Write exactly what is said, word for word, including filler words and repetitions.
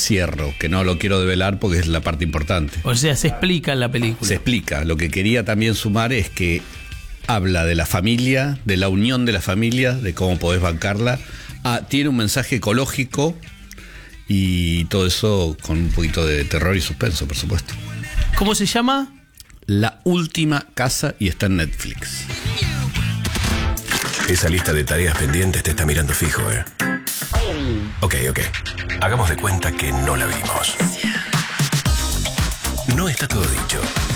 encierro, que no lo quiero develar porque es la parte importante. O sea, se explica en la película. Se explica. Lo que quería también sumar es que habla de la familia, de la unión de la familia, de cómo podés bancarla. Ah, tiene un mensaje ecológico y todo eso con un poquito de terror y suspenso, por supuesto. ¿Cómo se llama? La última casa y está en Netflix. Esa lista de tareas pendientes te está mirando fijo, ¿eh? Ok, ok. Hagamos de cuenta que no la vimos. No está todo dicho.